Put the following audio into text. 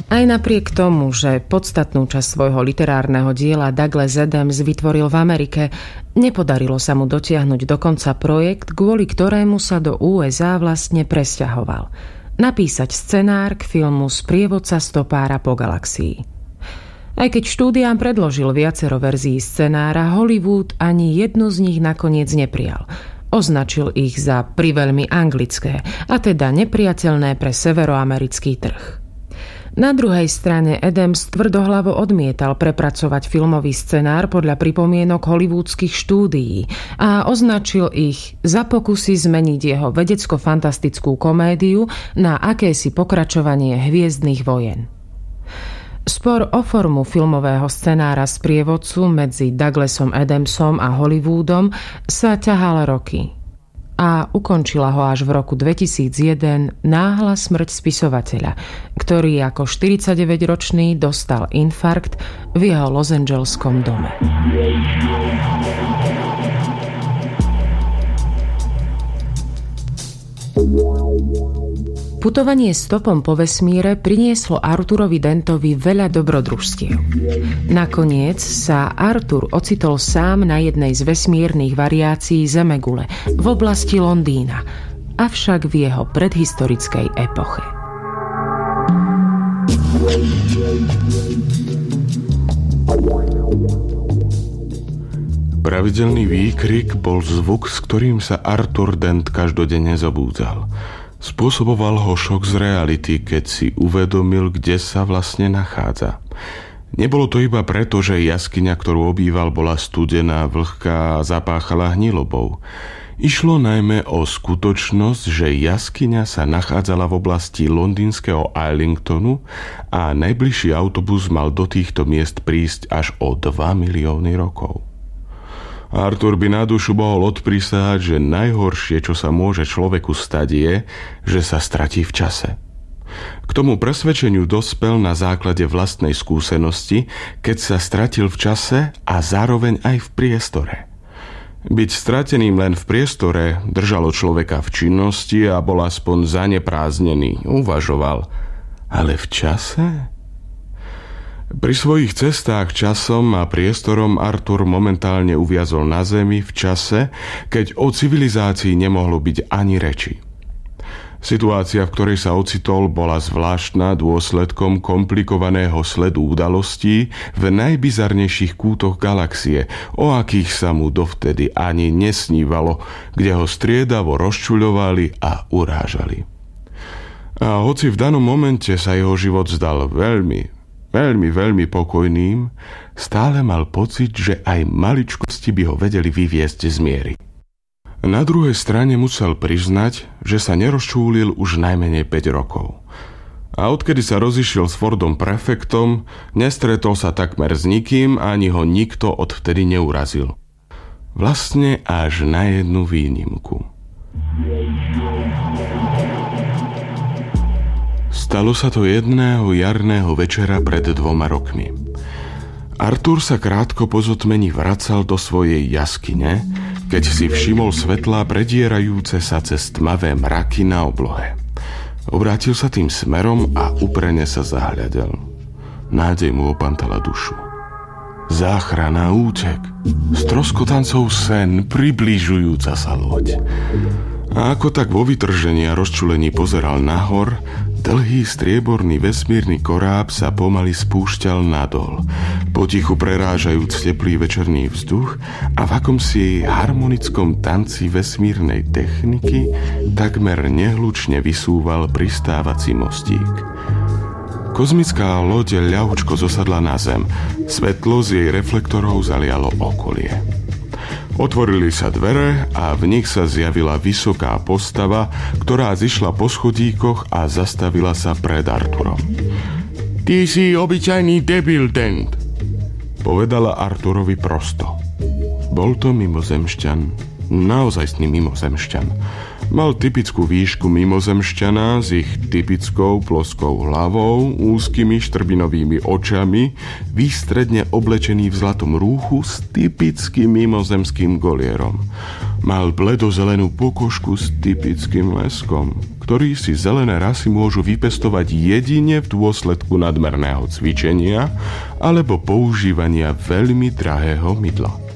Aj napriek tomu, že podstatnú časť svojho literárneho diela Douglas Adams vytvoril v Amerike, nepodarilo sa mu dotiahnuť do konca projekt, kvôli ktorému sa do USA vlastne presťahoval. Napísať scenár k filmu Sprievodca stopára po galaxii. Aj keď štúdiám predložil viacero verzií scenára, Hollywood ani jednu z nich nakoniec neprijal. Označil ich za priveľmi anglické, a teda nepriateľné pre severoamerický trh. Na druhej strane Adams tvrdohlavo odmietal prepracovať filmový scenár podľa pripomienok hollywoodských štúdií a označil ich za pokusy zmeniť jeho vedecko-fantastickú komédiu na akési pokračovanie Hviezdnych vojen. Spor o formu filmového scenára Sprievodcu medzi Douglasom Adamsom a Hollywoodom sa ťahal roky a ukončila ho až v roku 2001 náhla smrť spisovateľa, ktorý ako 49-ročný dostal infarkt v jeho losangeleskom dome. Putovanie stopom po vesmíre prinieslo Arturovi Dentovi veľa dobrodružstiev. Nakoniec sa Artur ocitol sám na jednej z vesmírnych variácií Zemegule v oblasti Londýna, avšak v jeho predhistorickej epoche. Pravidelný výkrik bol zvuk, s ktorým sa Artur Dent každodenne zobúdzal. Spôsoboval ho šok z reality, keď si uvedomil, kde sa vlastne nachádza. Nebolo to iba preto, že jaskyňa, ktorú obýval, bola studená, vlhká a zapáchala hnilobou. Išlo najmä o skutočnosť, že jaskyňa sa nachádzala v oblasti londýnskeho Islingtonu a najbližší autobus mal do týchto miest prísť až o 2 milióny rokov. Artur by na dušu mohol odprisahať, že najhoršie, čo sa môže človeku stať, je, že sa stratí v čase. K tomu presvedčeniu dospel na základe vlastnej skúsenosti, keď sa stratil v čase a zároveň aj v priestore. Byť strateným len v priestore držalo človeka v činnosti a bol aspoň zanepráznený, uvažoval. Ale v čase? Pri svojich cestách časom a priestorom Artur momentálne uviazol na zemi v čase, keď o civilizácii nemohlo byť ani reči. Situácia, v ktorej sa ocitol, bola zvláštna dôsledkom komplikovaného sledu udalostí v najbizarnejších kútoch galaxie, o akých sa mu dovtedy ani nesnívalo, kde ho striedavo rozčuľovali a urážali. A hoci v danom momente sa jeho život zdal veľmi pokojným, stále mal pocit, že aj maličkosti by ho vedeli vyviesť z miery. Na druhej strane musel priznať, že sa nerozčúlil už najmenej 5 rokov. A odkedy sa rozišiel s Fordom prefektom, nestretol sa takmer s nikým, ani ho nikto odvtedy neurazil. Vlastne až na jednu výnimku. Stalo sa to jedného jarného večera pred 2 rokmi. Artur sa krátko po zotmení vracal do svojej jaskyne, keď si všimol svetlá predierajúce sa cez tmavé mraky na oblohe. Obrátil sa tým smerom a úprene sa zahľadel. Nádej mu opantala dušu. Záchrana, útek, stroskotancov sen, približujúca sa loď. A ako tak vo vytržení a rozčulení pozeral nahor, dlhý strieborný vesmírny koráb sa pomaly spúšťal nadol, potichu prerážajúc teplý večerný vzduch a v akomsi harmonickom tanci vesmírnej techniky takmer nehlučne vysúval pristávací mostík. Kozmická loď ľahučko zosadla na zem, svetlo z jej reflektorov zalialo okolie. Otvorili sa dvere a v nich sa zjavila vysoká postava, ktorá zišla po schodíkoch a zastavila sa pred Arturom. Ty si obyčajný debil, Dent, povedala Arturovi prosto. Bol to mimozemšťan, naozajstný mimozemšťan. Mal typickú výšku mimozemšťana s ich typickou ploskou hlavou, úzkymi štrbinovými očami, výstredne oblečený v zlatom rúchu s typickým mimozemským golierom. Mal bledozelenú pokožku s typickým leskom, ktorý si zelené rasy môžu vypestovať jedine v dôsledku nadmerného cvičenia alebo používania veľmi drahého mydla.